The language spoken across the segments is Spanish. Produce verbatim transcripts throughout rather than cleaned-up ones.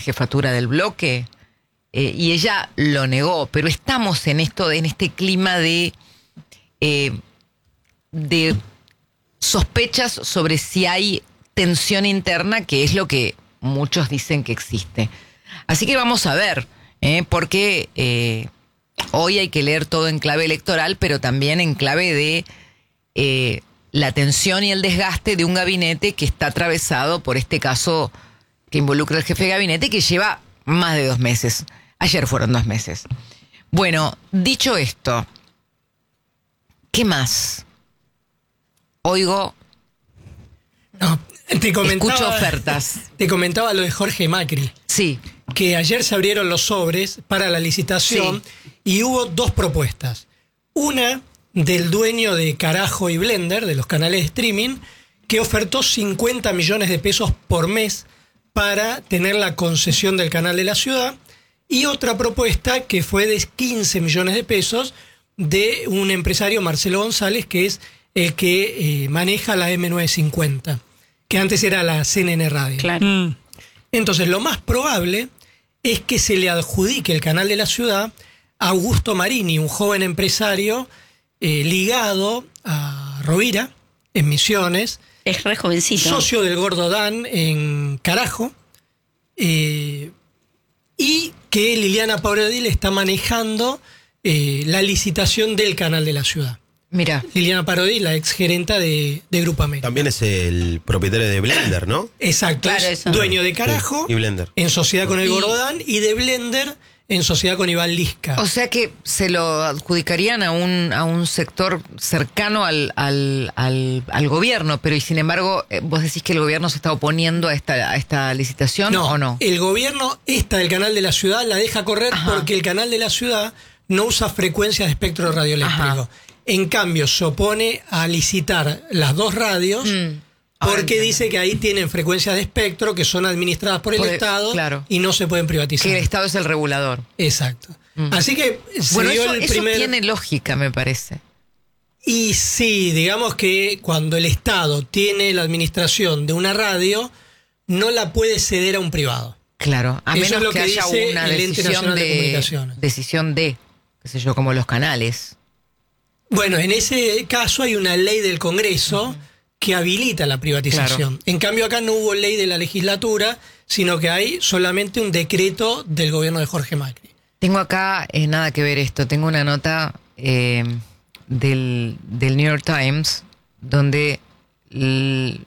jefatura del bloque, eh, y ella lo negó, pero estamos en esto, en este clima de, eh, de sospechas sobre si hay tensión interna, que es lo que muchos dicen que existe. Así que vamos a ver, ¿eh? porque eh, hoy hay que leer todo en clave electoral, pero también en clave de eh, la tensión y el desgaste de un gabinete que está atravesado por este caso que involucra al jefe de gabinete, que lleva más de dos meses. Ayer fueron dos meses. Bueno, dicho esto, ¿qué más? Oigo, no, te comentaba, escucho ofertas. Te comentaba lo de Jorge Macri. Sí. Que ayer se abrieron los sobres para la licitación sí. y hubo dos propuestas. Una del dueño de Carajo y Blender, de los canales de streaming, que ofertó cincuenta millones de pesos por mes para tener la concesión del canal de la ciudad. Y otra propuesta que fue de quince millones de pesos de un empresario, Marcelo González, que es el que eh, maneja la eme novecientos cincuenta, que antes era la C N N Radio. Claro. Mm. Entonces, lo más probable es que se le adjudique el canal de la ciudad a Augusto Marini, un joven empresario eh, ligado a Rovira, en Misiones. Es re jovencito. Socio del Gordo Dan en Carajo. Eh, y que Liliana Parodi le está manejando eh, la licitación del canal de la ciudad. Mira. Liliana Parodi, la exgerenta de, de Grupo América. También es el propietario de Blender, ¿no? Exacto. Claro, es eso. dueño de Carajo. Sí, y Blender. En sociedad con el Y- Gordo Dan, y de Blender en sociedad con Iván Lisca. O sea que se lo adjudicarían a un, a un sector cercano al, al, al, al gobierno, pero y sin embargo, eh, vos decís que el gobierno se está oponiendo a esta, a esta licitación, no, ¿o no? El gobierno, esta del canal de la ciudad, la deja correr Ajá. porque el canal de la ciudad no usa frecuencias de espectro radioeléctrico. Ajá. En cambio, se opone a licitar las dos radios Mm. Ahora porque entiendo. dice que ahí tienen frecuencias de espectro que son administradas por el Por el- Estado claro. y no se pueden privatizar. Que el Estado es el regulador. Exacto. Mm. Así que se Bueno, dio eso, el eso primer... tiene lógica, me parece. Y sí, digamos que cuando el Estado tiene la administración de una radio, no la puede ceder a un privado. Claro, a Eso menos es lo que, que haya dice una el Ente decisión Nacional de de, Comunicaciones. decisión de, qué sé yo, como los canales. Bueno, en ese caso hay una ley del Congreso que habilita la privatización. Claro. En cambio, acá no hubo ley de la legislatura, sino que hay solamente un decreto del gobierno de Jorge Macri. Tengo acá, eh, nada que ver esto, tengo una nota eh, del, del New York Times donde l-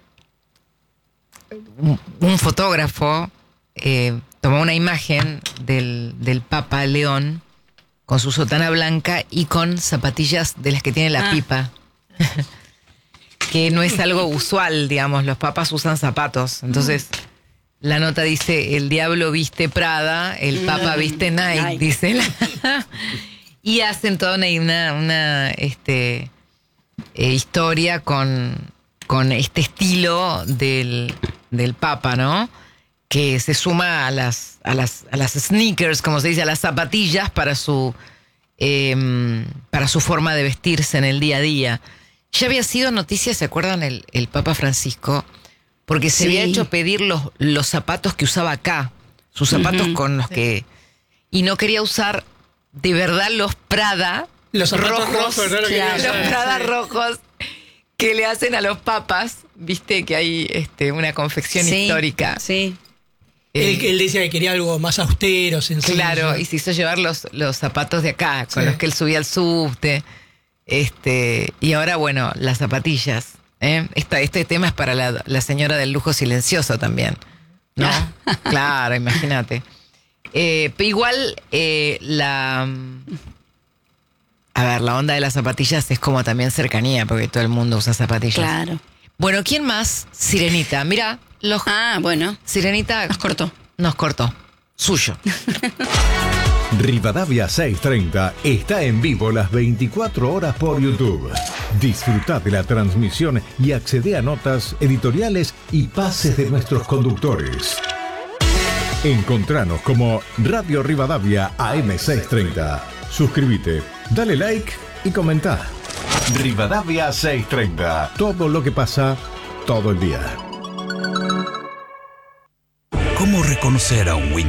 un, un fotógrafo eh, tomó una imagen del, del Papa León con su sotana blanca y con zapatillas de las que tiene la Ah. pipa. Que no es algo usual, digamos, los papas usan zapatos. Entonces, la nota dice, el diablo viste Prada, el papa viste Nike, Nike. dice. la- y hacen toda una, una, una, este, eh, historia con, con este estilo del, del papa, ¿no? Que se suma a las, a las, a las sneakers, como se dice, a las zapatillas para su, eh, para su forma de vestirse en el día a día. Ya había sido noticia, ¿se acuerdan? El, el Papa Francisco, porque se Sí. había hecho pedir los, los zapatos que usaba acá, sus zapatos Ujú. con los que... Y no quería usar de verdad los Prada Los zapatos rojos, rojos, ¿no? Lo que claro, quería los usar, Prada sí. rojos que le hacen a los papas, viste que hay este, una confección Sí, histórica. Sí. Eh, Él, él decía que quería algo más austero, sencillo. Claro, y se hizo llevar los, los zapatos de acá, con Sí. los que él subía al subte. Este, y ahora, bueno, las zapatillas. ¿eh? Esta, este tema es para la, la señora del lujo silencioso también. ¿No? Claro, imagínate. Eh, pero igual, eh, la. A ver, la onda de las zapatillas es como también cercanía, porque todo el mundo usa zapatillas. Claro. Bueno, ¿quién más? Sirenita. Mira, los. Ah, bueno. Sirenita. Nos cortó. Nos cortó. Suyo. Rivadavia seiscientos treinta está en vivo las veinticuatro horas por YouTube. Disfruta de la transmisión y accede a notas editoriales y pases de nuestros conductores. Encontranos como Radio Rivadavia A M seiscientos treinta. Suscríbete, dale like y comenta. Rivadavia seiscientos treinta. Todo lo que pasa todo el día. ¿Cómo reconocer a un